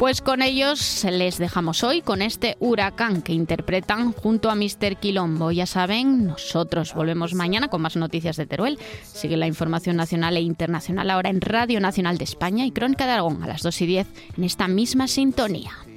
Pues con ellos les dejamos hoy con este Huracán que interpretan junto a Mr. Quilombo. Ya saben, nosotros volvemos mañana con más noticias de Teruel. Sigue la información nacional e internacional ahora en Radio Nacional de España y Crónica de Aragón a las 2:10 en esta misma sintonía.